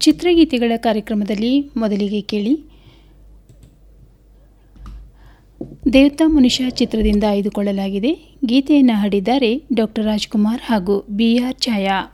ಚಿತ್ರಗೀತೆಗಳ ಕಾರ್ಯಕ್ರಮದಲ್ಲಿ ಮೊದಲಿಗೆ ಕೇಳಿ ದೇವತಾ ಮನುಷ್ಯ ಚಿತ್ರದಿಂದ ಆಯ್ದುಕೊಳ್ಳಲಾಗಿದೆ. ಗೀತೆಯನ್ನು ಹಾಡಿದ್ದಾರೆ ಡಾಕ್ಟರ್ ರಾಜ್ಕುಮಾರ್ ಹಾಗೂ BR ಛಾಯಾ.